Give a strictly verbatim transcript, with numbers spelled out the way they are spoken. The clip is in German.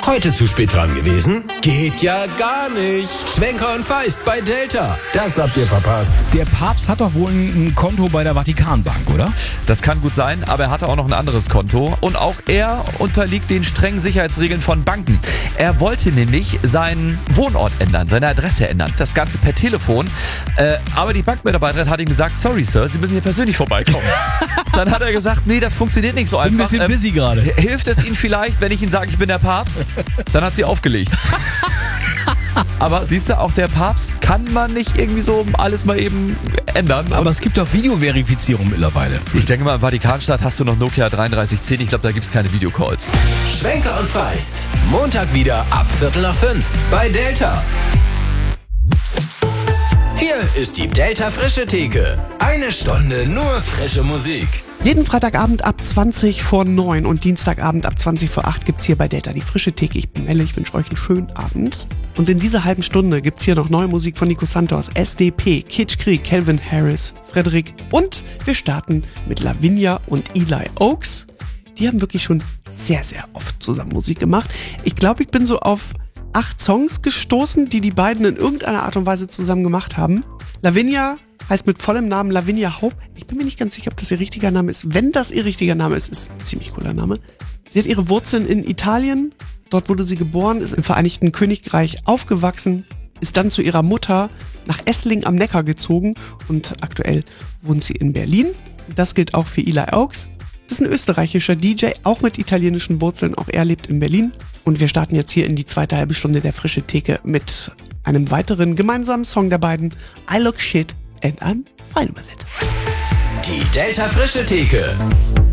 Heute zu spät dran gewesen? Geht ja gar nicht. Schwenker und Feist bei Delta. Das habt ihr verpasst. Der Papst hat doch wohl ein Konto bei der Vatikanbank, oder? Das kann gut sein, aber er hatte auch noch ein anderes Konto. Und auch er unterliegt den strengen Sicherheitsregeln von Banken. Er wollte nämlich seinen Wohnort ändern, seine Adresse ändern. Das Ganze per Telefon. Äh, aber die Bankmitarbeiterin hat ihm gesagt, sorry Sir, Sie müssen hier persönlich vorbeikommen. Dann hat er gesagt, nee, das funktioniert nicht so einfach. Bin ein bisschen Ähm, busy gerade. Hilft es Ihnen vielleicht, wenn ich Ihnen sage, ich bin der Papst? Dann hat sie aufgelegt. Aber siehst du, auch der Papst kann man nicht irgendwie so alles mal eben ändern. Aber Und es gibt doch Videoverifizierung mittlerweile. ich denke mal, im Vatikanstadt hast du noch Nokia dreiunddreißig zehn. Ich glaube, da gibt es keine Videocalls. Schwenker und Feist. Montag wieder ab Viertel nach fünf bei Delta. Hier ist die Delta Frische Theke. Eine Stunde nur frische Musik. Jeden Freitagabend ab zwanzig vor neun und Dienstagabend ab zwanzig vor acht gibt's hier bei Delta die Frische Theke. Ich bin Melle, ich wünsche euch einen schönen Abend. Und in dieser halben Stunde gibt's hier noch neue Musik von Nico Santos, S D P, Kitsch Krieg, Calvin Harris, Frederik und wir starten mit Lavinia und Eli Oaks. Die haben wirklich schon sehr, sehr oft zusammen Musik gemacht. Ich glaube, ich bin so auf acht Songs gestoßen, die die beiden in irgendeiner Art und Weise zusammen gemacht haben. Lavinia heißt mit vollem Namen Lavinia Hope. Ich bin mir nicht ganz sicher, ob das ihr richtiger Name ist. Wenn das ihr richtiger Name ist, ist ein ziemlich cooler Name. Sie hat ihre Wurzeln in Italien. Dort wurde sie geboren, ist im Vereinigten Königreich aufgewachsen, ist dann zu ihrer Mutter nach Essling am Neckar gezogen und aktuell wohnt sie in Berlin. Das gilt auch für Eli Oaks. Das ist ein österreichischer D J, auch mit italienischen Wurzeln. Auch er lebt in Berlin. Und wir starten jetzt hier in die zweite halbe Stunde der Frische Theke mit einem weiteren gemeinsamen Song der beiden, I Look Shit and I'm Fine With It. Die Delta Frische Theke.